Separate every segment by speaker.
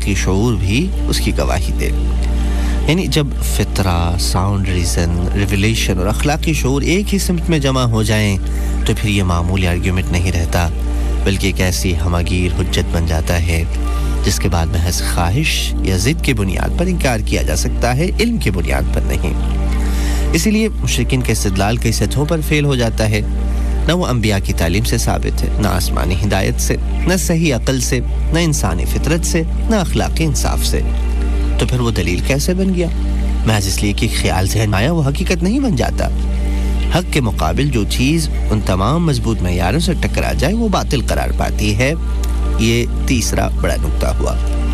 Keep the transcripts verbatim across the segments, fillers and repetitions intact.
Speaker 1: اخلاقی شعور بھی اس کی گواہی دے. یعنی جب فطرہ، ساؤنڈ ریزن، ریویلیشن اور اخلاقی شعور ایک ہی سمت میں جمع ہو جائیں تو پھر یہ معمولی آرگیومنٹ نہیں رہتا، بلکہ ایک ایسی ہماگیر حجت بن جاتا ہے جس کے بعد محض خواہش یا ضد کی بنیاد پر انکار کیا جا سکتا ہے، علم کی بنیاد پر نہیں. اسی لیے مشرکین کے استدلال کئی سطحوں پر فیل ہو جاتا ہے. نہ وہ انبیاء کی تعلیم سے ثابت ہے، نہ آسمانی ہدایت سے، نہ صحیح عقل سے، نہ انسانی فطرت سے، نہ اخلاقی انصاف سے. تو پھر وہ دلیل کیسے بن گیا؟ محض اس لیے کہ خیال ذہن آیا وہ حقیقت نہیں بن جاتا. حق کے مقابل جو چیز ان تمام مضبوط معیاروں سے ٹکرا جائے وہ باطل قرار پاتی ہے. یہ تیسرا بڑا نقطہ ہوا.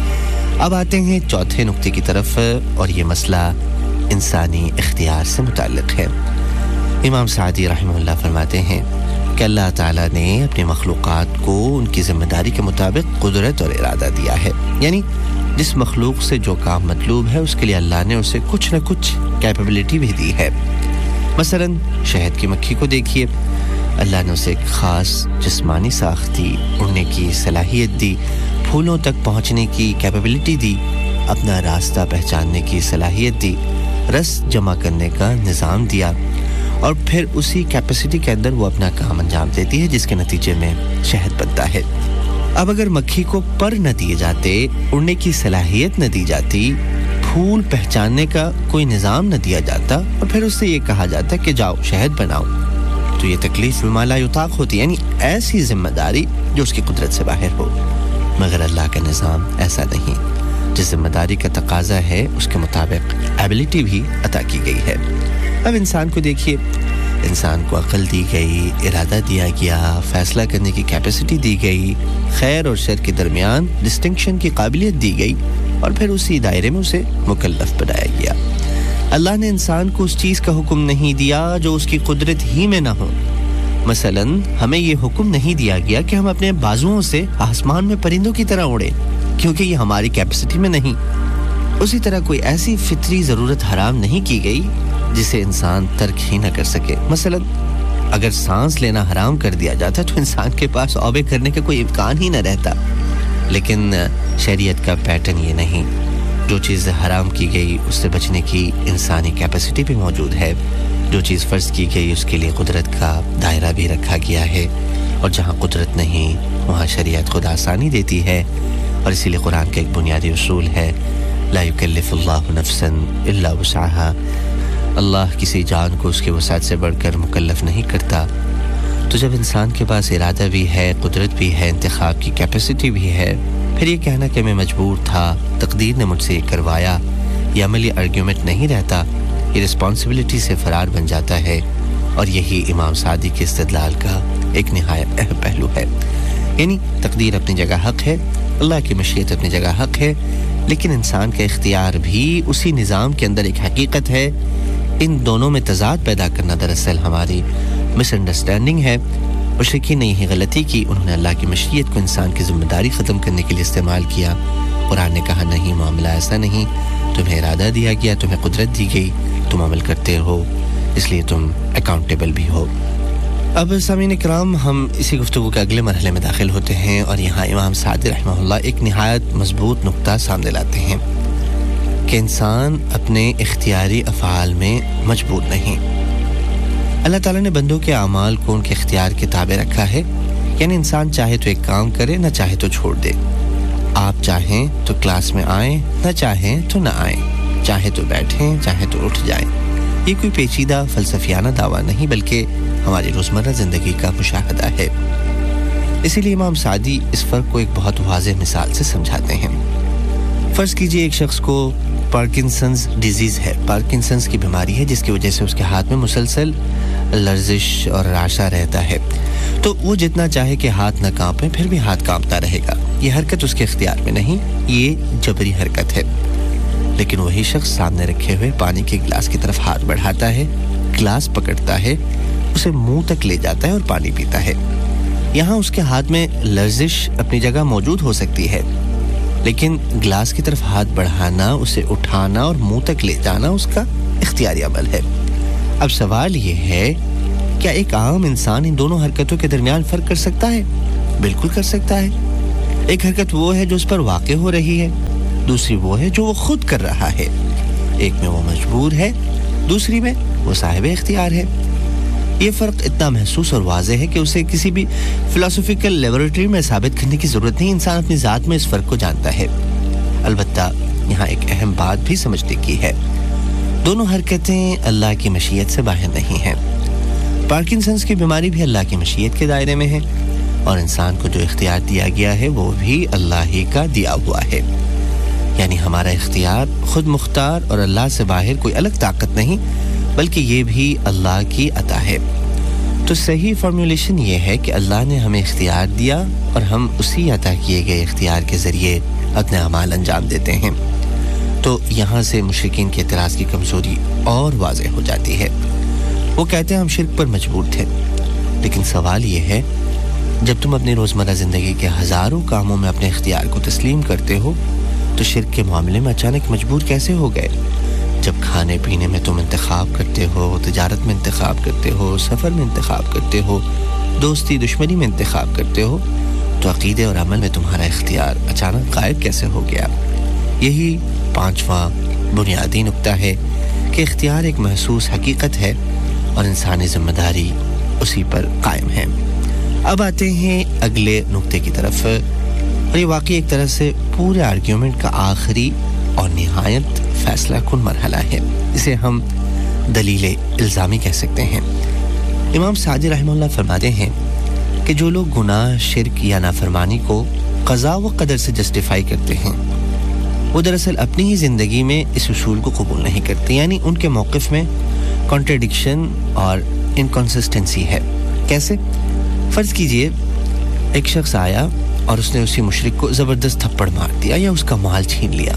Speaker 1: اب آتے ہیں چوتھے نقطے کی طرف، اور یہ مسئلہ انسانی اختیار سے متعلق ہے. امام سعدی رحمہ اللہ فرماتے ہیں کہ اللہ تعالیٰ نے اپنی مخلوقات کو ان کی ذمہ داری کے مطابق قدرت اور ارادہ دیا ہے. یعنی جس مخلوق سے جو کام مطلوب ہے اس کے لیے اللہ نے اسے کچھ نہ کچھ کیپیبلٹی بھی دی ہے. مثلا شہد کی مکھی کو دیکھیے، اللہ نے اسے ایک خاص جسمانی ساخت دی، اڑنے کی صلاحیت دی، پھولوں تک پہنچنے کی کیپیبلٹی دی، اپنا راستہ پہچاننے کی صلاحیت دی، رس جمع کرنے کا نظام دیا، اور پھر اسی کیپیسٹی کے اندر وہ اپنا کام انجام دیتی ہے جس کے نتیجے میں شہد بنتا ہے. اب اگر مکھی کو پر نہ دیے جاتے، اڑنے کی صلاحیت نہ دی جاتی، پھول پہچاننے کا کوئی نظام نہ دیا جاتا، اور پھر اس سے یہ کہا جاتا کہ جاؤ شہد بناؤ، تو یہ تکلیف بما لا یطاق ہوتی، یعنی ایسی ذمہ داری جو اس کی قدرت سے باہر ہو. مگر اللہ کا نظام ایسا نہیں. جس ذمہ داری کا تقاضا ہے اس کے مطابق ایبلٹی بھی عطا کی گئی ہے. اب انسان کو دیکھیے، انسان کو عقل دی گئی، ارادہ دیا گیا، فیصلہ کرنے کی کیپیسٹی دی گئی، خیر اور شر کے درمیان ڈسٹنکشن کی قابلیت دی گئی، اور پھر اسی دائرے میں اسے مکلف بنایا گیا. اللہ نے انسان کو اس چیز کا حکم نہیں دیا جو اس کی قدرت ہی میں نہ ہو. مثلا ہمیں یہ حکم نہیں دیا گیا کہ ہم اپنے بازوؤں سے آسمان میں پرندوں کی طرح اڑیں، کیونکہ یہ ہماری کیپیسٹی میں نہیں. اسی طرح کوئی ایسی فطری ضرورت حرام نہیں کی گئی جسے انسان ترک ہی نہ کر سکے. مثلا اگر سانس لینا حرام کر دیا جاتا تو انسان کے پاس اوبے کرنے کا کوئی امکان ہی نہ رہتا. لیکن شریعت کا پیٹرن یہ نہیں. جو چیز حرام کی گئی اس سے بچنے کی انسانی کیپیسٹی بھی موجود ہے. جو چیز فرض کی گئی اس کے لیے قدرت کا دائرہ بھی رکھا گیا ہے، اور جہاں قدرت نہیں وہاں شریعت خود آسانی دیتی ہے. اور اسی لیے قرآن کا ایک بنیادی اصول ہے، لا یکلف اللہ نفسا الا وسعها. اللہ کسی جان کو اس کے وسعت سے بڑھ کر مکلف نہیں کرتا. تو جب انسان کے پاس ارادہ بھی ہے، قدرت بھی ہے، انتخاب کی کیپیسٹی بھی ہے، پھر یہ کہنا کہ میں مجبور تھا، تقدیر نے مجھ سے یہ کروایا، یہ عملی آرگیومنٹ نہیں رہتا، یہ رسپانسبلٹی سے فرار بن جاتا ہے. اور یہی امام سعدی کے استدلال کا ایک نہایت اہم پہلو ہے. یعنی تقدیر اپنی جگہ حق ہے، اللہ کی مشیت اپنی جگہ حق ہے، لیکن انسان کا اختیار بھی اسی نظام کے اندر ایک حقیقت ہے. ان دونوں میں تضاد پیدا کرنا دراصل ہماری مس انڈرسٹینڈنگ ہے. مشرکین نے یہی غلطی کی، انہوں نے اللہ کی مشیت کو انسان کی ذمہ داری ختم کرنے کے لیے استعمال کیا. قرآن نے کہا نہیں، معاملہ ایسا نہیں، تمہیں ارادہ دیا گیا، تمہیں قدرت دی گئی، تم عمل کرتے ہو، اس لیے تم اکاؤنٹیبل بھی ہو. اب سامعین اکرام، ہم اسی گفتگو کے اگلے مرحلے میں داخل ہوتے ہیں، اور یہاں امام سعدی رحمہ اللہ ایک نہایت مضبوط نقطہ سامنے لاتے ہیں کہ انسان اپنے اختیاری افعال میں مجبور نہیں. اللہ تعالیٰ نے بندوں کے اعمال کو ان کے اختیار کے تابع رکھا ہے. یعنی انسان چاہے تو ایک کام کرے، نہ چاہے تو چھوڑ دے. آپ چاہیں تو کلاس میں آئیں، نہ چاہیں تو نہ آئیں، چاہے تو بیٹھیں، چاہے تو اٹھ جائیں. یہ کوئی پیچیدہ فلسفیانہ دعویٰ نہیں، بلکہ ہماری روزمرہ زندگی کا مشاہدہ ہے. اسی لیے امام سعدی اس فرق کو ایک بہت واضح مثال سے سمجھاتے ہیں. فرض کیجئے ایک شخص کو پارکنسنز ڈیزیز ہے، پارکنسنز کی بیماری ہے، جس کی وجہ سے اس کے ہاتھ میں مسلسل لرزش اور رعشہ رہتا ہے. تو وہ جتنا چاہے کہ ہاتھ نہ کانپے، پھر بھی ہاتھ کانپتا رہے گا. یہ حرکت اس کے اختیار میں نہیں، یہ جبری حرکت ہے. لیکن وہی شخص سامنے رکھے ہوئے پانی کے گلاس کی طرف ہاتھ بڑھاتا ہے، گلاس پکڑتا ہے، اسے منہ تک لے جاتا ہے اور پانی پیتا ہے. یہاں اس کے ہاتھ میں لرزش اپنی جگہ موجود ہو سکتی ہے، لیکن گلاس کی طرف ہاتھ بڑھانا، اسے اٹھانا اور منہ تک لے جانا اس کا اختیاری عمل ہے. اب سوال یہ ہے، کیا ایک عام انسان ان دونوں حرکتوں کے درمیان فرق کر سکتا ہے؟ بالکل کر سکتا ہے. ایک حرکت وہ ہے جو اس پر واقع ہو رہی ہے، दूसरी वो है जो वो खुद कर रहा है। एक में वो मजबूर है, दूसरी में वो साहिब इख्तियार है। ये फ़र्क इतना महसूस और वाज़ेह है कि उसे किसी भी फिलोसॉफिकल लेबोरेटरी में साबित करने की ज़रूरत नहीं। इंसान अपनी ज़ात में इस फ़र्क को जानता है। अलबत्ता यहाँ एक अहम बात भी समझने की है, दोनों हरकतें अल्लाह की मशीयत से बाहर नहीं हैं। पार्किंसंस की बीमारी भी अल्लाह की मशीयत के दायरे में है और इंसान को जो इख्तियार दिया गया है वो भी अल्लाह ही का दिया हुआ है। यानी हमारा इख्तियार खुद मुख्तार और अल्लाह से बाहर कोई अलग ताकत नहीं, बल्कि ये भी अल्लाह की अता है। तो सही फॉर्मूलेशन ये है कि अल्लाह ने हमें इख्तियार दिया और हम उसी अता किए गए इख्तियार के ज़रिए अपने अमाल अंजाम देते हैं। तो यहाँ से मुशरिकीन के एतराज़ की कमज़ोरी और वाज़ेह हो जाती है। वो कहते हैं हम शिर्क पर मजबूर थे, लेकिन सवाल ये है, जब तुम अपनी रोज़मर्रा ज़िंदगी के हज़ारों कामों में अपने इख्तियार को तस्लीम करते हो तो शिर्क के मामले में अचानक मजबूर कैसे हो गए? जब खाने पीने में तुम इंतखाब करते हो, तिजारत में इंतखाब करते हो, सफ़र में इंतखाब करते हो, दोस्ती दुश्मनी में इंतखाब करते हो, तो अक़ीदे और अमल में तुम्हारा इख्तियार अचानक गायब कैसे हो गया? यही पांचवा बुनियादी नुक्ता है कि इख्तियार एक महसूस हकीकत है और इंसानी ज़िम्मेदारी उसी पर कायम है। अब आते हैं अगले नुक्ते की तरफ, और ये वाकई एक तरह से पूरे आर्ग्यूमेंट का आखिरी और निहायत फैसला कुन मरहला है। इसे हम दलील इल्ज़ामी कह सकते हैं। इमाम सादी रहमतुल्लाह फरमाते हैं कि जो लोग गुनाह, शिर्क या नाफरमानी को क़ज़ा व क़दर से जस्टिफाई करते हैं, वो दरअसल अपनी ही ज़िंदगी में इस उसूल को कबूल नहीं करते। यानी उनके मौक़िफ़ में कॉन्ट्रडिक्शन और इनकन्सिस्टेंसी है। कैसे? फ़र्ज़ कीजिए एक शख्स आया और उसने उसी मुशरिक को ज़बरदस्त थप्पड़ मार दिया या उसका माल छीन लिया।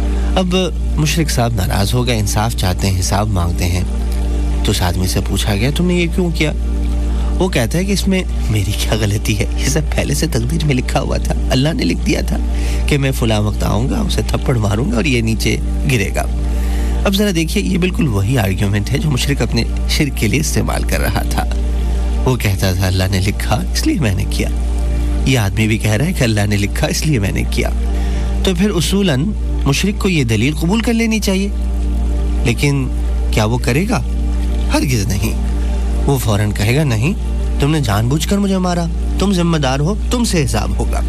Speaker 1: अब मुशरिक साहब नाराज़ हो गए, इंसाफ चाहते हैं, हिसाब मांगते हैं। तो उस आदमी से पूछा गया तुमने ये क्यों किया? वो कहता है कि इसमें मेरी क्या गलती है, ये सब पहले से तकदीर में लिखा हुआ था। अल्लाह ने लिख दिया था कि मैं फुला वक्त आऊँगा, उसे थप्पड़ मारूंगा और ये नीचे गिरेगा। अब ज़रा देखिए, ये बिल्कुल वही आर्ग्यूमेंट है जो मुशरिक अपने शिर्क के लिए इस्तेमाल कर रहा था। वो कहता था अल्लाह ने लिखा इसलिए मैंने किया। ये आदमी भी कह रहा है कि अल्लाह ने लिखा इसलिए मैंने किया। तो फिर उसूलन मुशरिक को ये दलील कबूल कर लेनी चाहिए, लेकिन क्या वो करेगा? हरगिज़ नहीं। वो फौरन कहेगा नहीं, तुमने जानबूझकर मुझे मारा, तुम जिम्मेदार हो, तुमसे हिसाब होगा।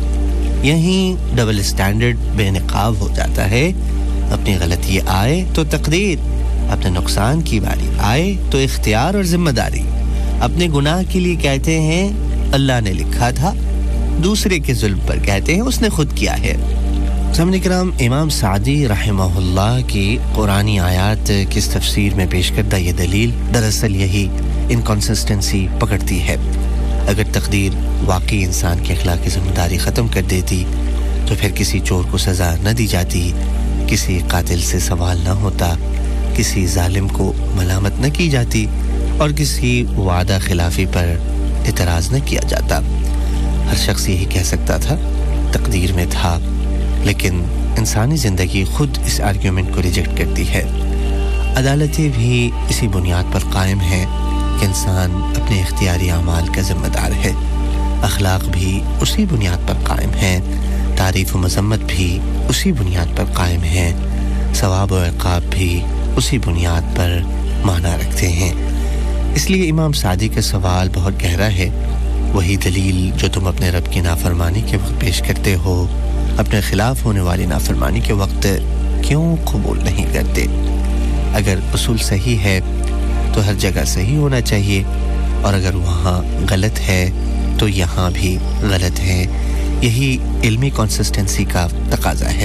Speaker 1: यहीं डबल स्टैंडर्ड बेनकाब हो जाता है। अपनी गलती आए तो तकदीर, अपने नुकसान की बारी आए तो इख्तियार और जिम्मेदारी। अपने गुनाह के लिए कहते हैं अल्लाह ने लिखा था, दूसरे के जुल्म पर कहते हैं उसने खुद किया है। सामने किराम, इमाम सादी रहमहुल्लाह की कुरानी आयात की इस तफसीर में पेश करदा ये दलील दरअसल यही इनकन्सिस्टेंसी पकड़ती है। अगर तकदीर वाकई इंसान की अखलाकी जिम्मेदारी ख़त्म कर देती तो फिर किसी चोर को सज़ा न दी जाती, किसी कातिल से सवाल न होता, किसी जालिम को मलामत न की जाती और किसी वादा खिलाफी पर इतराज़ न किया जाता। हर शख्स यही कह सकता था तकदीर में था, लेकिन इंसानी ज़िंदगी खुद इस आर्ग्यूमेंट को रिजेक्ट करती है। अदालतें भी इसी बुनियाद पर कायम हैं कि इंसान अपने इख्तियारी अमाल का ज़िम्मेदार है। अखलाक भी उसी बुनियाद पर कायम है, तारीफ़ व मज़म्मत भी उसी बुनियाद पर कायम है, सवाब व इक़ाब भी उसी बुनियाद पर माना रखते हैं। इसलिए इमाम सादी का सवाल बहुत गहरा है। वही दलील जो तुम अपने रब की नाफरमानी के वक्त पेश करते हो, अपने खिलाफ होने वाली नाफरमानी के वक्त क्यों कबूल नहीं करते? अगर उसूल सही है तो हर जगह सही होना चाहिए, और अगर वहाँ गलत है तो यहाँ भी गलत है। यही इल्मी कंसिस्टेंसी का तकाजा है।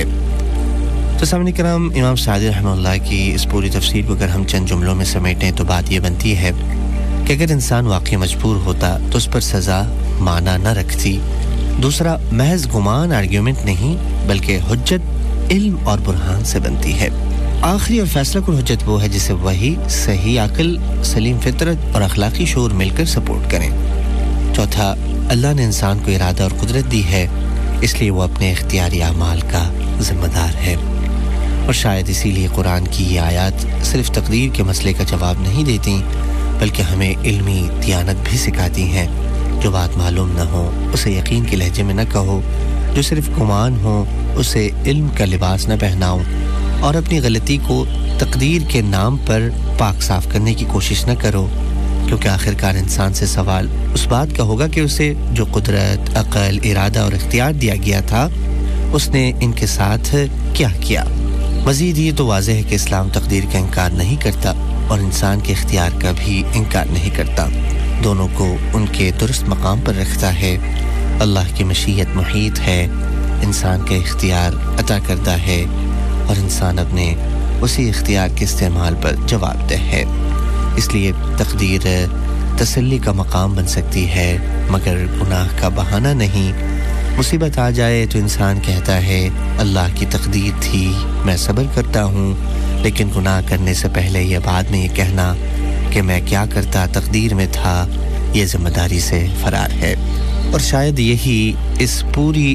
Speaker 1: तो सामने किराम, इमाम सादी रहमतुल्लाह की इस पूरी तफसीर को अगर हम चंद जुमलों में समेटें तो बात ये बनती है कि अगर इंसान वाकई मजबूर होता तो उस पर सज़ा माना न रखती। दूसरा, महज गुमान आर्ग्यूमेंट नहीं बल्कि हुज्जत इल्म और बुरहान से बनती है। आखिरी और फैसला कुल हुज्जत वो है जिसे वही, सही अक्ल, सलीम फितरत और अखलाकी शऊर मिलकर सपोर्ट करें। चौथा, अल्लाह ने इंसान को इरादा और कुदरत दी है, इसलिए वो अपने इख्तियारी अमाल का जिम्मेदार है। और शायद इसीलिए कुरान की ये आयत सिर्फ तकदीर के मसले का जवाब नहीं देती बल्कि हमें इल्मी दियानत भी सिखाती हैं। जो बात मालूम न हो उसे यकीन के लहजे में न कहो, जो सिर्फ गुमान हो उसे इल्म का लिबास न पहनाओ और अपनी गलती को तकदीर के नाम पर पाक साफ करने की कोशिश न करो क्योंकि आखिरकार इंसान से सवाल उस बात का होगा कि उसे जो कुदरत, अक़ल, इरादा और इख्तियार दिया गया था उसने इनके साथ क्या किया। मज़ीद ये तो वाज़ेह है कि इस्लाम तकदीर का इनकार नहीं करता और इंसान के इख्तियार का भी इनकार नहीं करता, दोनों को उनके दुरुस्त मकाम पर रखता है। अल्लाह की मशीयत मुहीत है, इंसान का इख्तियार अता करदा है और इंसान अपने उसी इख्तियार के इस्तेमाल पर जवाबदेह है। इसलिए तकदीर तसल्ली का मकाम बन सकती है मगर गुनाह का बहाना नहीं। मुसीबत आ जाए तो इंसान कहता है अल्लाह की तकदीर थी, मैं सब्र करता हूँ, लेकिन गुनाह करने से पहले ये बाद में ये कहना कि मैं क्या करता तकदीर में था, ये ज़िम्मेदारी से फरार है। और शायद यही इस पूरी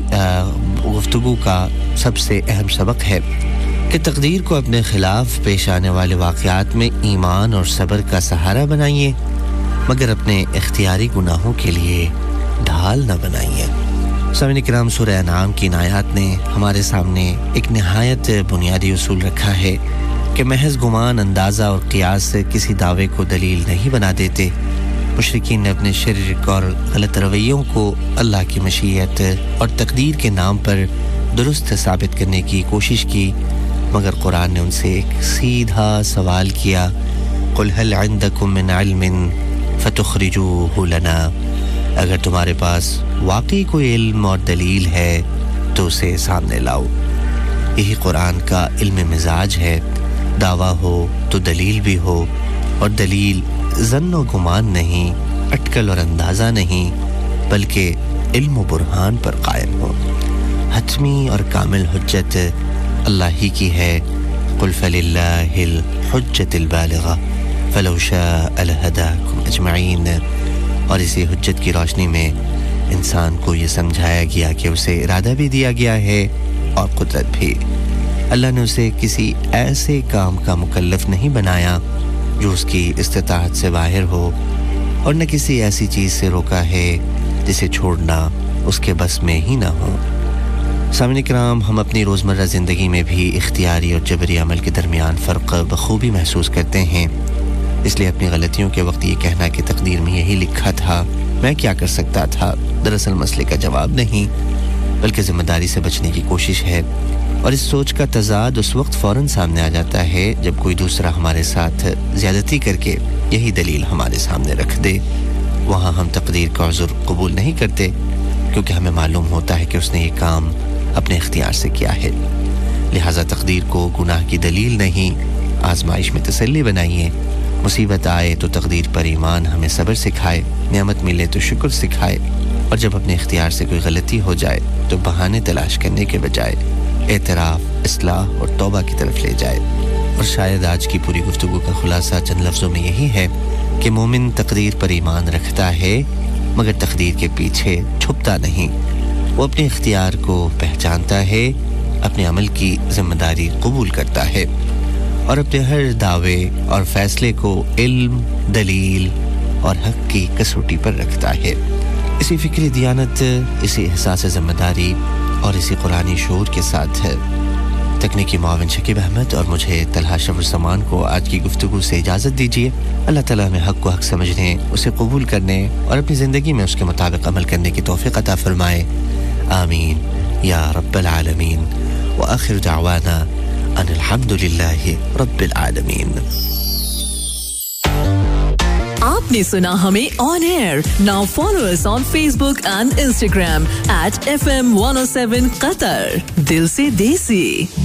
Speaker 1: गुफ्तगू का सबसे अहम सबक है कि तकदीर को अपने खिलाफ पेश आने वाले वाक़यात में ईमान और सब्र का सहारा बनाइए मगर अपने इख्तियारी गुनाहों के लिए ढाल न बनाइए। सामईन किराम, सूरह अनाम की इन आयत ने हमारे सामने एक निहायत बुनियादी उसूल रखा है कि महज गुमान, अंदाज़ा और क़ियास से किसी दावे को दलील नहीं बना देते। मुशरिकीन ने अपने शिर्क और गलत रवैयों को अल्लाह की मशीयत और तकदीर के नाम पर दुरुस्त साबित करने की कोशिश की मगर कुरान ने उनसे एक सीधा सवाल किया, कुल हल इंदकुम मिन इल्मिन फतुखरिजूहु लना, अगर तुम्हारे पास वाकई कोई इल्म और दलील है तो उसे सामने लाओ। यही कुरान का इल्म मिजाज है, दावा हो तो दलील भी हो और दलील ज़न्न और गुमान नहीं, अटकल और अंदाज़ा नहीं बल्कि इल्म और बुरहान पर कायम हो। हतमी और कामिल हुज्जत अल्लाह ही की है, कुल फलिल्लाहिल हुज्जतुल बालिगा फलौ शाअ लहदाकुम अजमईन। और इसी हुज्जत की रोशनी में इंसान को ये समझाया गया कि उसे इरादा भी दिया गया है और कुदरत भी। अल्लाह ने उसे किसी ऐसे काम का मुकल्लफ नहीं बनाया जो उसकी इस्तिताअत से बाहर हो और न किसी ऐसी चीज़ से रोका है जिसे छोड़ना उसके बस में ही ना हो। सामईन किराम, हम अपनी रोज़मर्रा ज़िंदगी में भी इख्तियारी और जबरी अमल के दरमियान फ़र्क बखूबी महसूस करते हैं। इसलिए अपनी गलतियों के वक्त ये कहना कि तकदीर में यही लिखा था, मैं क्या कर सकता था, दरअसल मसले का जवाब नहीं बल्कि ज़िम्मेदारी से बचने की कोशिश है। और इस सोच का तज़ाद उस वक्त फ़ौरन सामने आ जाता है जब कोई दूसरा हमारे साथ ज़्यादती करके यही दलील हमारे सामने रख दे। वहाँ हम तकदीर का उज़्र कबूल नहीं करते क्योंकि हमें मालूम होता है कि उसने ये काम अपने इख्तियार से किया है। लिहाजा तकदीर को गुनाह की दलील नहीं, आजमाइश में तसल्ली बनाइए। मुसीबत आए तो तकदीर पर ईमान हमें सब्र सिखाए, नेमत मिले तो शुक्र सिखाए और जब अपने इख्तियार से कोई गलती हो जाए तो बहाने तलाश करने के बजाय एतराफ़, इस्लाह और तौबा की तरफ ले जाए। और शायद आज की पूरी गुफ्तगू का खुलासा चंद लफ्ज़ों में यही है कि मोमिन तकदीर पर ईमान रखता है मगर तकदीर के पीछे छुपता नहीं। वो अपने इख्तियार को पहचानता है, अपने अमल की जिम्मेदारी कबूल करता है और अपने हर दावे और फैसले को इल्म, दलील और हक की कसौटी पर रखता है। इसी फिक्री दियानत, इसी एहसास ज़िम्मेदारी और इसी कुरानी शऊर के साथ है तकनीकी मुआविन शकीब अहमद और मुझे तलहा शफ़ुज़्ज़मान को आज की गुफ्तगू से इजाज़त दीजिए। अल्लाह ताला हमें हक़ को हक़ समझने, उसे कबूल करने और अपनी ज़िंदगी में उसके मुताबिक अमल करने की तौफ़ीक़ अता फ़रमाए। आमीन या रब्बल आलमीन। व आखिर दावाना अनिल हम्दुलिल्लाहि रब्बिल आलमीन।
Speaker 2: आपने सुना हमें on air. Now follow us on Facebook and Instagram at F M one O seven Qatar. दिल से देसी।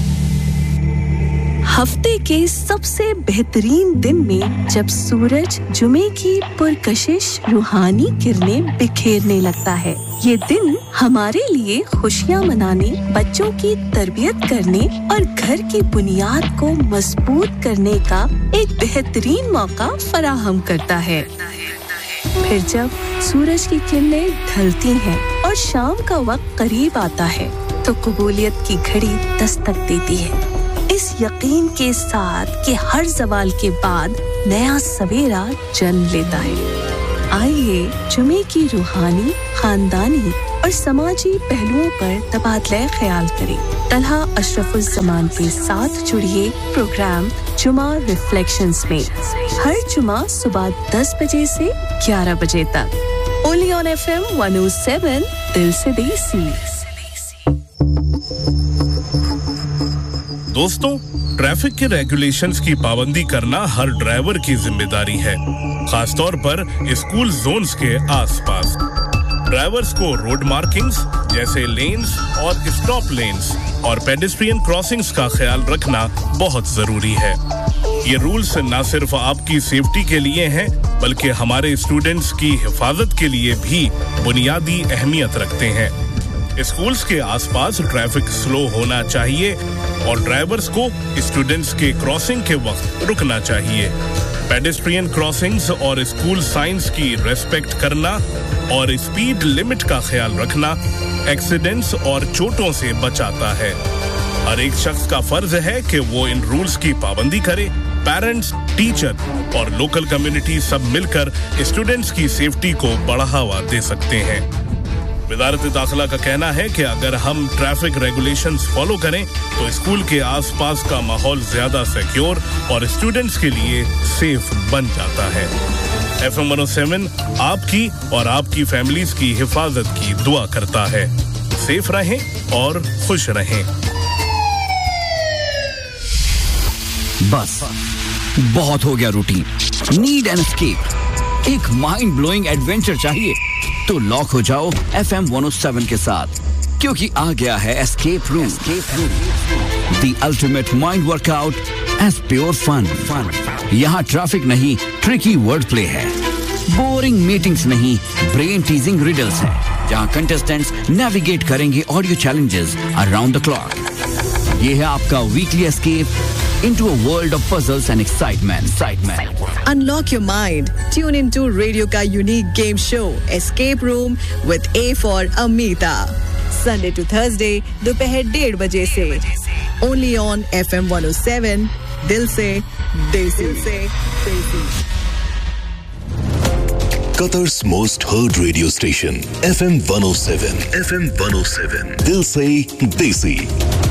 Speaker 2: हफ्ते के सबसे बेहतरीन दिन में जब सूरज जुमे की पुरकशिश रूहानी किरणें बिखेरने लगता है, ये दिन हमारे लिए खुशियां मनाने, बच्चों की तरबियत करने और घर की बुनियाद को मजबूत करने का एक बेहतरीन मौका फराहम करता है। फिर जब सूरज की किरणें ढलती हैं और शाम का वक्त करीब आता है तो कबूलियत की घड़ी दस्तक देती है, इस यकीन के साथ कि हर ज़वाल के बाद नया सवेरा जन्म लेता है। आइए जुमे की रूहानी, खानदानी اور سماجی پہلوؤں پر تبادلہ خیال کریں. طلحہ اشرف الزمان کے ساتھ جڑیے پروگرام جمعہ ریفلیکشنز میں ہر جمعہ صبح دس بجے سے گیارہ بجے تک. Only on F M one oh seven دل سے دیسی.
Speaker 3: دوستوں، ٹریفک کے ریگولیشنز کی پابندی کرنا ہر ڈرائیور کی ذمہ داری ہے، خاص طور پر اسکول زونز کے آس پاس. ڈرائیورز کو روڈ مارکنگز جیسے لینز اور اسٹاپ لینز اور پیڈسٹرین کراسنگز کا خیال رکھنا بہت ضروری ہے. یہ رولز نہ صرف آپ کی سیفٹی کے لیے ہیں بلکہ ہمارے اسٹوڈنٹس کی حفاظت کے لیے بھی بنیادی اہمیت رکھتے ہیں. اسکولز کے آس پاس ٹریفک سلو ہونا چاہیے اور ڈرائیورز کو اسٹوڈنٹس کے کراسنگ کے وقت رکنا چاہیے. پیڈسٹرین کراسنگز اور اسکول سائنز کی ریسپیکٹ کرنا اور اسپیڈ لمٹ کا خیال رکھنا ایکسیڈنٹس اور چوٹوں سے بچاتا ہے. ہر ایک شخص کا فرض ہے کہ وہ ان رولز کی پابندی کرے. پیرنٹس، ٹیچر اور لوکل کمیونٹی سب مل کر اسٹوڈنٹس کی سیفٹی کو بڑھاوا دے سکتے ہیں. وزارت داخلہ کا کہنا ہے کہ اگر ہم ٹریفک ریگولیشنز فالو کریں تو اسکول کے آس پاس کا ماحول زیادہ سیکیور اور اسٹوڈنٹس کے لیے سیف بن جاتا ہے. F M one oh seven آپ کی اور آپ کی فیملیز کی حفاظت کی دعا کرتا ہے. سیف رہیں اور خوش رہیں.
Speaker 4: بس بہت ہو گیا روٹین. Need an escape. ایک مائنڈ بلوئنگ ایڈونچر چاہیے تو لاک ہو جاؤ F M one oh seven کے ساتھ، کیونکہ آ گیا ہے escape room. The ultimate mind work out as pure فن. یہاں ٹریفک نہیں، ٹرکی ورڈ پلے ہے. بورنگ میٹنگز نہیں، برین ٹیزنگ ریڈلز ہیں جہاں کنٹesٹنٹس نیویگیٹ کریں گے audio challenges around the clock. یہ ہے آپ کا weekly escape into a world of puzzles and excitement. excitement.
Speaker 5: Unlock your mind. Tune into Radio Ka unique game show, Escape Room with A for Amita. Sunday to Thursday, dopeher one thirty baje se. Only on F M one oh seven, Dil Se Desi.
Speaker 6: Qatar's most heard radio station, F M one oh seven. F M one oh seven. Dil Se Desi.